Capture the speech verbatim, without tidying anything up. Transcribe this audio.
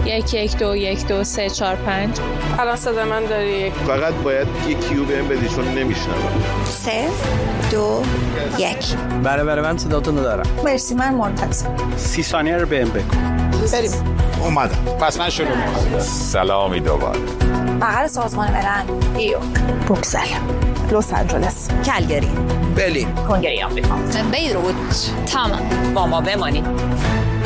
یک یک دو یک دو سه چهار پنج. الان صدا من داری؟ فقط باید یک کیو بهم بدی چون نمیشنوم. سه دو یک. بله بله من صداتون رو دارم. مرسی من منتظرم. سی ثانیه رو بهم بگو. بریم. اومدم. پس من شروع می‌کنم. سلامی دوباره. مقر سازمان ملل. نیویورک. بروکسل. لس آنجلس. کلگری. برلین. کنگره آمریکا. بیروت. تمام. با ما بمانید.